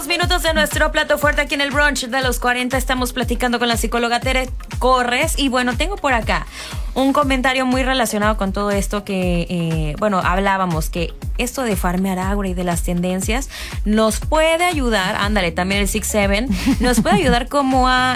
Minutos de nuestro plato fuerte aquí en el brunch de los 40. Estamos platicando con la psicóloga Tere Corres. Y bueno, tengo por acá un comentario muy relacionado con todo esto que, hablábamos que esto de farmear aura y de las tendencias nos puede ayudar, ándale, también el 6-7, nos puede ayudar como a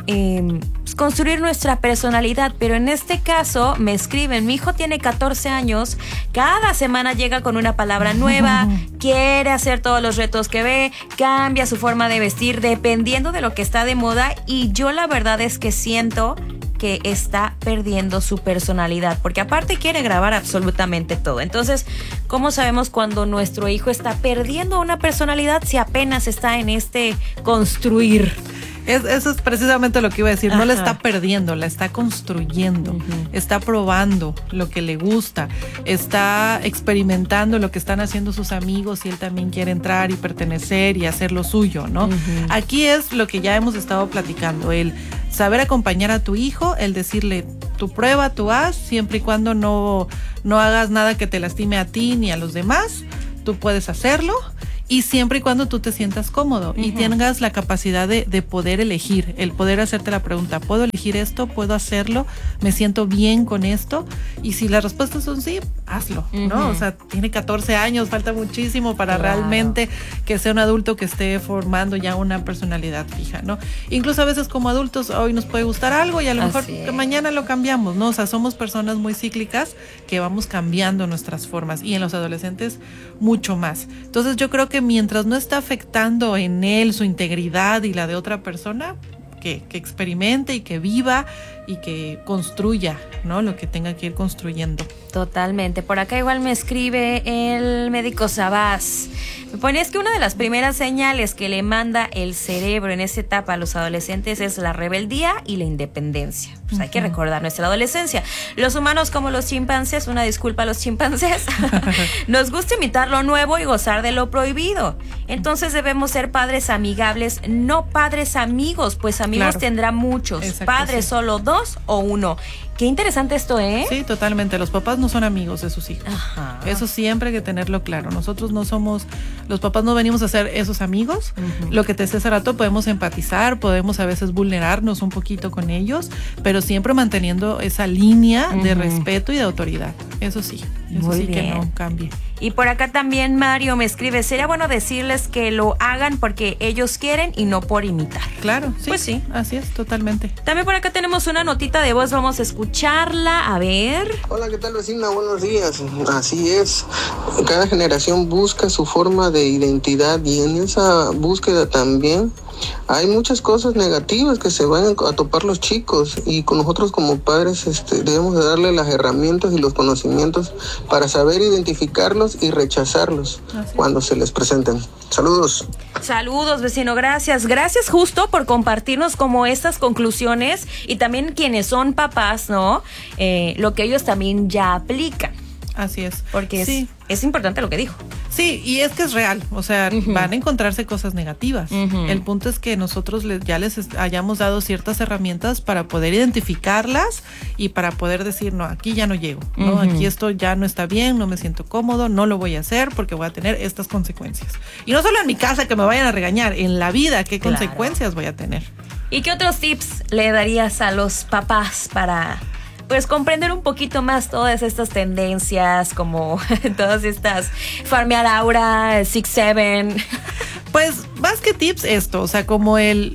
construir nuestra personalidad, pero en este caso me escriben, mi hijo tiene 14 años, cada semana llega con una palabra nueva, quiere hacer todos los retos que ve, cambia su forma de vestir dependiendo de lo que está de moda y yo la verdad es que siento que está perdiendo su personalidad, porque aparte quiere grabar absolutamente todo. Entonces, ¿cómo sabemos cuando nuestro hijo está perdiendo una personalidad si apenas está en este construir? Eso es precisamente lo que iba a decir. No la está perdiendo, la está construyendo. Está probando lo que le gusta. Está experimentando lo que están haciendo sus amigos y él también quiere entrar y pertenecer y hacer lo suyo, ¿no? Aquí es lo que ya hemos estado platicando. El saber acompañar a tu hijo, el decirle, tu prueba, tú haz, siempre y cuando no hagas nada que te lastime a ti ni a los demás. Tú puedes hacerlo. Y siempre y cuando tú te sientas cómodo y tengas la capacidad de poder elegir, el poder hacerte la pregunta, ¿puedo elegir esto? ¿Puedo hacerlo? ¿Me siento bien con esto? Y si las respuestas son sí, hazlo, ¿no? O sea, tiene 14 años, falta muchísimo para realmente que sea un adulto que esté formando ya una personalidad fija, ¿no? Incluso a veces como adultos hoy nos puede gustar algo y a lo mejor mañana lo cambiamos, ¿no? O sea, somos personas muy cíclicas que vamos cambiando nuestras formas y en los adolescentes mucho más. Entonces yo creo que mientras no está afectando en él su integridad y la de otra persona, que experimente y que viva y que construya, ¿no? Lo que tenga que ir construyendo. Totalmente. Por acá igual me escribe el médico Sabás. Me pone, es que una de las primeras señales que le manda el cerebro en esa etapa a los adolescentes es la rebeldía y la independencia. Pues hay que recordar nuestra adolescencia. Los humanos como los chimpancés, una disculpa a los chimpancés, nos gusta imitar lo nuevo y gozar de lo prohibido. Entonces debemos ser padres amigables, no padres amigos, pues amigos tendrá muchos. Exacto, padres solo 2 o 1. Qué interesante esto, ¿eh? Sí, totalmente. Los papás no son amigos de sus hijos. Eso siempre hay que tenerlo claro. Nosotros no somos, los papás no venimos a ser esos amigos. Lo que te decía hace rato, podemos empatizar, podemos a veces vulnerarnos un poquito con ellos, pero siempre manteniendo esa línea de respeto y de autoridad. Eso sí, que no cambie. Y por acá también Mario me escribe, sería bueno decirles que lo hagan porque ellos quieren y no por imitar. Claro, sí. Pues sí. Así es, totalmente. También por acá tenemos una notita de voz, vamos a escucharla, a ver. Hola, ¿qué tal, vecina? Buenos días. Así es, cada generación busca su forma de identidad y en esa búsqueda también hay muchas cosas negativas que se van a topar los chicos y con nosotros como padres debemos de darle las herramientas y los conocimientos para saber identificarlos y rechazarlos cuando se les presenten. Saludos. Saludos, vecino, gracias. Gracias justo por compartirnos como estas conclusiones y también quienes son papás, ¿no? Lo que ellos también ya aplican. Así es. Porque es importante lo que dijo. Sí, y es que es real, o sea, van a encontrarse cosas negativas. El punto es que nosotros ya les hayamos dado ciertas herramientas para poder identificarlas y para poder decir, no, aquí ya no llego, ¿no? Aquí esto ya no está bien, no me siento cómodo, no lo voy a hacer porque voy a tener estas consecuencias. Y no solo en mi casa que me vayan a regañar, en la vida, ¿qué consecuencias voy a tener? ¿Y qué otros tips le darías a los papás para pues comprender un poquito más todas estas tendencias, como todas estas farmear aura, 6-7? Pues más que tips esto, o sea, como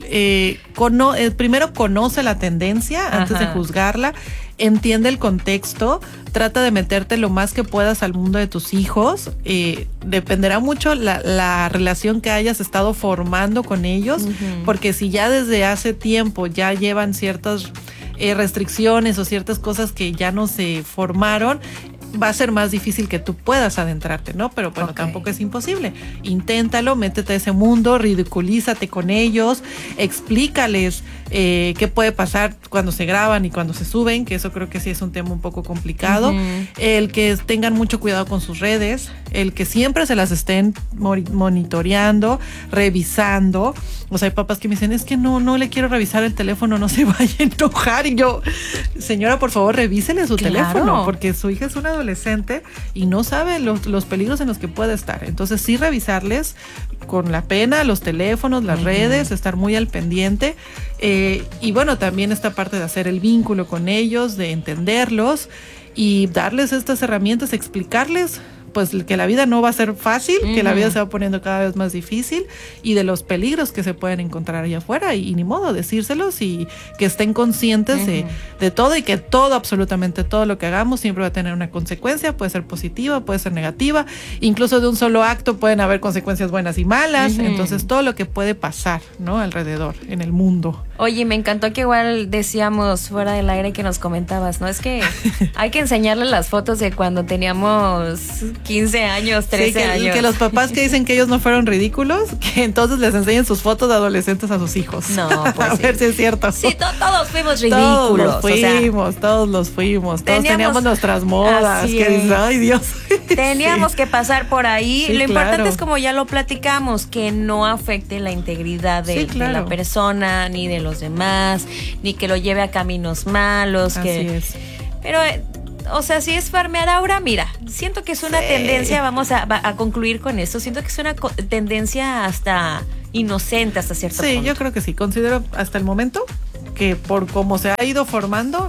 primero conoce la tendencia antes de juzgarla, entiende el contexto, trata de meterte lo más que puedas al mundo de tus hijos, dependerá mucho la relación que hayas estado formando con ellos, porque si ya desde hace tiempo ya llevan ciertas restricciones o ciertas cosas que ya no se formaron, va a ser más difícil que tú puedas adentrarte, ¿no? Pero bueno, tampoco es imposible. Inténtalo, métete a ese mundo, ridiculízate con ellos, explícales qué puede pasar cuando se graban y cuando se suben, que eso creo que sí es un tema un poco complicado. El que tengan mucho cuidado con sus redes, el que siempre se las estén monitoreando, revisando. O sea, hay papás que me dicen, es que no le quiero revisar el teléfono, no se vaya a enojar. Y yo, señora, por favor, revísele su teléfono, porque su hija es una adolescente y no sabe los peligros en los que puede estar. Entonces sí revisarles con la pena los teléfonos, las redes, estar muy al pendiente. Y bueno, también esta parte de hacer el vínculo con ellos, de entenderlos y darles estas herramientas, explicarles pues que la vida no va a ser fácil, que la vida se va poniendo cada vez más difícil y de los peligros que se pueden encontrar allá afuera y ni modo, decírselos y que estén conscientes de todo y que todo, absolutamente todo lo que hagamos siempre va a tener una consecuencia, puede ser positiva, puede ser negativa, incluso de un solo acto pueden haber consecuencias buenas y malas, entonces todo lo que puede pasar, ¿no? Alrededor, en el mundo. Oye, me encantó que igual decíamos fuera del aire que nos comentabas, ¿no? Es que hay que enseñarles las fotos de cuando teníamos 15 años, 13 años. Que los papás que dicen que ellos no fueron ridículos, que entonces les enseñen sus fotos de adolescentes a sus hijos. No, pues a ver si es cierto. Sí, todos fuimos ridículos. Todos los fuimos. Todos teníamos nuestras modas. Que dices, ay, Dios. Teníamos que pasar por ahí. Sí, lo importante es, como ya lo platicamos, que no afecte la integridad de la persona, ni de los demás, ni que lo lleve a caminos malos. Así es. Pero, o sea, si es farmear ahora, mira, siento que es una tendencia, vamos a concluir con esto, siento que es una tendencia hasta inocente hasta cierto punto. Sí, yo creo que sí, considero hasta el momento que por cómo se ha ido formando,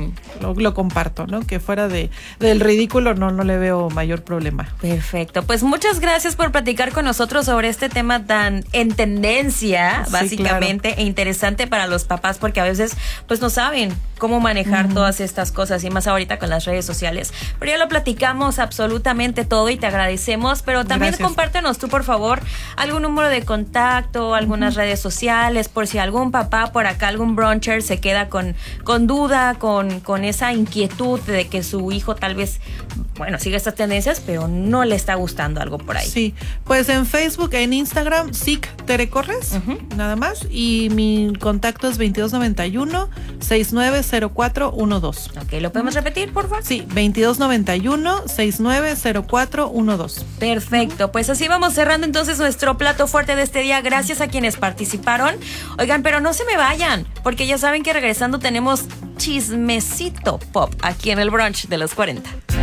lo comparto, ¿no? Que fuera del ridículo no le veo mayor problema. Perfecto, pues muchas gracias por platicar con nosotros sobre este tema tan en tendencia, básicamente, e interesante para los papás, porque a veces pues no saben cómo manejar todas estas cosas, y más ahorita con las redes sociales. Pero ya lo platicamos absolutamente todo y te agradecemos, pero también compártenos tú, por favor, algún número de contacto, algunas redes sociales, por si algún papá por acá, algún bruncher se queda con duda, con esa inquietud de que su hijo tal vez, bueno, sigue estas tendencias, pero no le está gustando algo por ahí. Sí, pues en Facebook, en Instagram, SIC Tere Corres, nada más, y mi contacto es 2291-690412. Ok, ¿lo podemos repetir, por favor? Sí, 2291-690412. Perfecto, pues así vamos cerrando entonces nuestro plato fuerte de este día. Gracias a quienes participaron. Oigan, pero no se me vayan, porque ya saben que regresando tenemos chismecito pop aquí en el brunch de los 40.